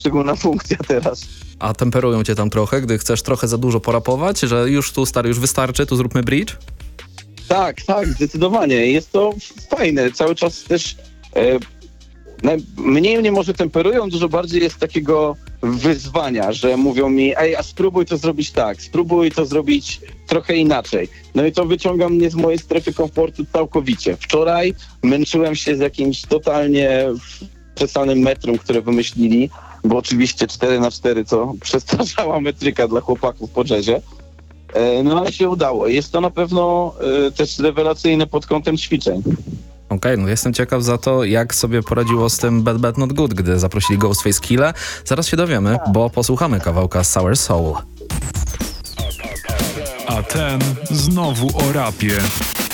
szczególna funkcja teraz. A temperują cię tam trochę, gdy chcesz trochę za dużo porapować, że już tu stary, już wystarczy, tu zróbmy bridge? Tak, zdecydowanie. Jest to fajne. Cały czas też mniej mnie może temperują, dużo bardziej jest takiego wyzwania, że mówią mi, ej, a spróbuj to zrobić tak, spróbuj to zrobić trochę inaczej. No i to wyciąga mnie z mojej strefy komfortu całkowicie. Wczoraj męczyłem się z jakimś totalnie przesadzonym metrum, które wymyślili, bo oczywiście 4x4 to przestarzała metryka dla chłopaków po jazzie. No ale się udało. Jest to na pewno też rewelacyjne pod kątem ćwiczeń. Okej, no jestem ciekaw za to, jak sobie poradziło z tym Bad Bad Not Good, gdy zaprosili Ghostface Killa. Zaraz się dowiemy, bo posłuchamy kawałka Sour Soul. A ten znowu o rapie.